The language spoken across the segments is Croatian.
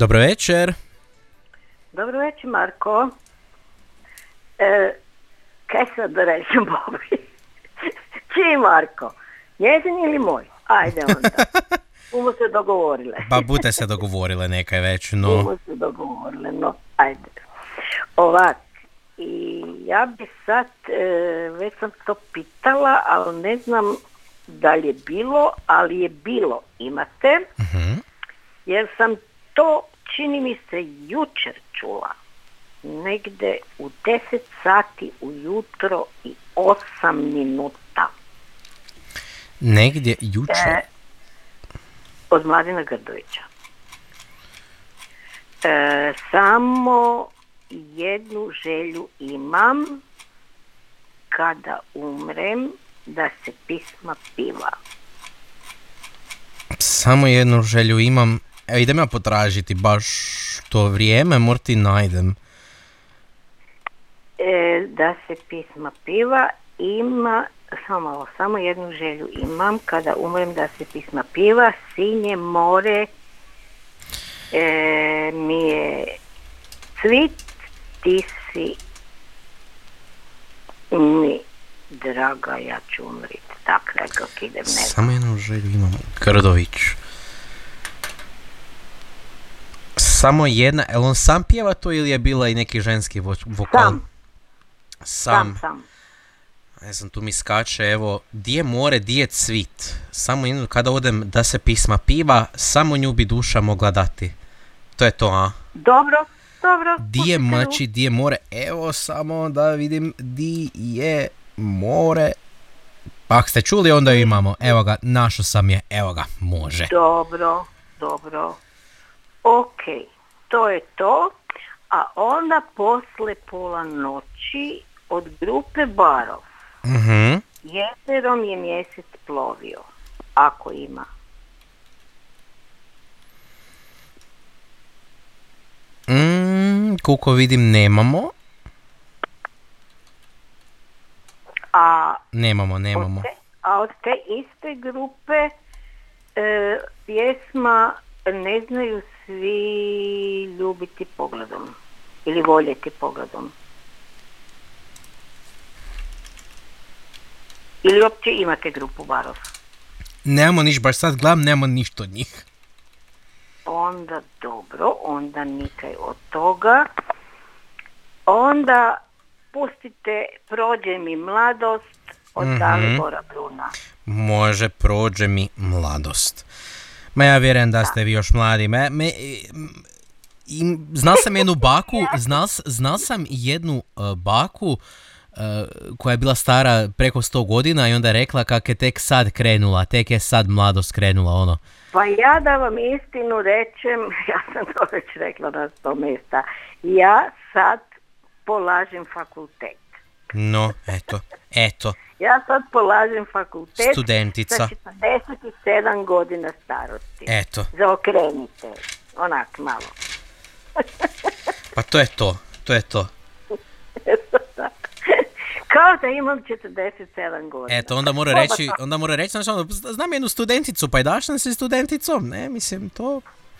Dobro večer. Dobro večer, Marko. Kaj sad da rećem Bobi? Čiji Marko? Njezin ili moj? Ajde onda. Bumo se dogovorile. Pa bute se dogovorile nekaj već, no. Bumo se dogovorile, no. Ajde. Ovak. I ja bi sad, već sam to pitala, ali ne znam da li je bilo, ali je bilo. Imate? Uh-huh. Jer sam to, čini mi se, jučer čula. Negde u 10 sati ujutro i 8 minuta. Negdje jučer? Od Mladena Grdovića. Samo jednu želju imam kada umrem, da se pisma piva. Samo jednu želju imam. Evo, idem ja potražiti baš to vrijeme, morti najdem. Da se pisma piva ima, samo jednu želju imam kada umrem, da se pisma piva. Sinje more mi je cvit, ti si mi draga, ja ću umrit. Tak nekako idem. Samo jednu želju imam. Grdović. Samo jedna, je on sam pjeva to ili je bila i neki ženski vokal? Sam. Ne znam, tu mi skače, evo, di je more, di je cvit. Samo jedno, kada odem da se pisma piva, samo nju bi duša mogla dati. To je to, a? Dobro. Di je mači, di je more, evo samo da vidim di je more. Ako ste čuli, onda ju imamo. Evo ga, našao sam je, evo ga, može. Dobro. Ok, to je to. A onda posle pola noći od grupe Barov. Mhm. Jezerom je mjesec plovio, ako ima. Koliko vidim, nemamo. Nemamo. Od te iste grupe pjesma Ne znaju svi ljubiti pogledom ili voljeti pogledom. Ili uopće imate grupu Barov? Nemamo niš, baš sad gledam, nemamo ništa od njih. Onda dobro, onda nikaj od toga. Onda pustite Prođe mi mladost od Dalibora Bruna. Može, Prođe mi mladost. Ma ja vjerujem da ste vi još mladi. Znao sam jednu baku, znao sam jednu baku koja je bila stara preko 100 godina i onda je rekla kak je tek sad krenula, tek je sad mladost krenula, ono. Pa ja da vam istinu rečem, ja sam to već rekla na 100 mjesta, ja sad polažem fakultet. No, eto. Ja sad polažem fakultet. Studentica. Sa 47 godina starosti. Eto. Zaokrenite. Onak malo. Pa to je to. Kao da imam 47 godina. Eto, onda mora reći, znači, znam jednu studenticu, pa i daš nam se studenticom, ne, mislim, to...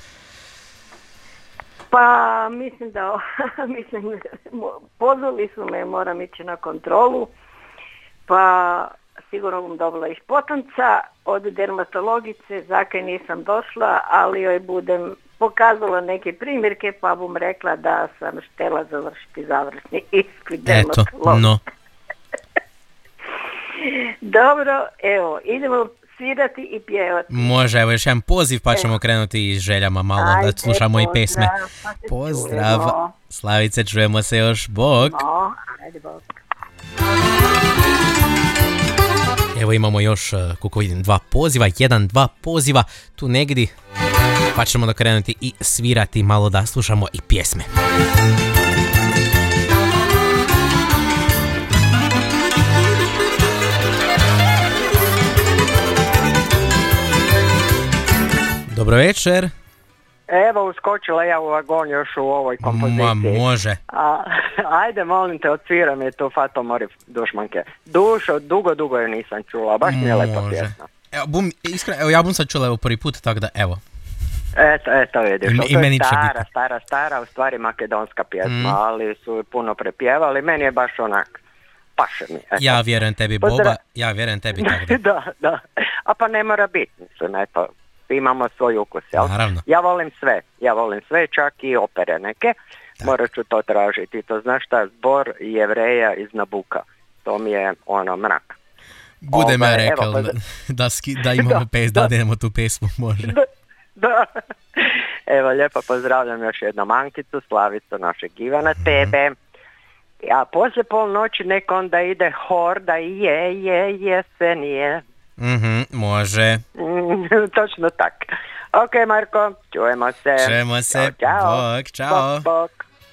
Pa, mislim, pozvali su me, moram ići na kontrolu, pa sigurno bom dobila iš potomca od dermatologice, zakaj nisam došla, ali joj budem pokazala neke primjerke, pa bom rekla da sam štela završiti završni ispit dermatologije. Eto, no. Dobro, evo, idemo svirati i pjevati. Može, evo još jedan poziv pa ćemo krenuti i željama malo. Ajde, da slušamo i pesme. Pozdrav, čujemo. Slavice, čujemo se još, bok. No, ajde, bok. Evo imamo još, koliko vidim, 2 poziva tu negdje, pa ćemo da krenuti i svirati malo, da slušamo i pjesme. Dobro večer. Evo, uskočila ja u vagon još u ovoj kompoziciji. Ma, može. Ajde, molim te, odsvira mi to Fato Mori Dušmanke. Dugo je nisam čula, baš mi je lepa pjesma. Evo, iskreno, ja bom sad čula prvi put, tako da, evo. Eto vidiš, I to meni je će stara, u stvari makedonska pjesma, ali su je puno prepjevali, meni je baš onak, paše mi. Eto. Ja vjerujem tebi, Boba, ja vjerujem tebi tako da. Da, a pa ne mora biti, mislim, eto, imamo svoj ukus, jel? Naravno. Ja volim sve, čak i opere neke, morat ću to tražiti, to znaš šta, Zbor Jevreja iz Nabuka, to mi je mrak. Budem ja rekao da imamo da idemo tu pesmu, može. Da. Evo, lijepo pozdravljam još jednom Ankicu, Slavicu, našeg Ivana, tebe. A poslije polnoći nek onda ide Horda i jesen je. Može. Točno tak. Ok, Marko, čujemo se. Ćao. Bok, čao. Bok.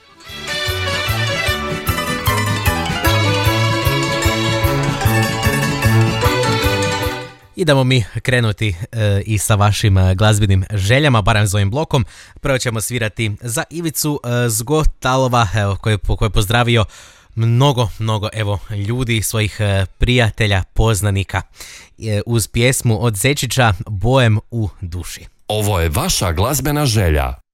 Idemo mi krenuti i sa vašim glazbenim željama, barem s ovim blokom. Prvo ćemo svirati za Ivicu Zgotalova, koji je pozdravio mnogo ljudi, svojih prijatelja, poznanika, uz pjesmu od Zečića Bojem u duši. Ovo je vaša glazbena želja.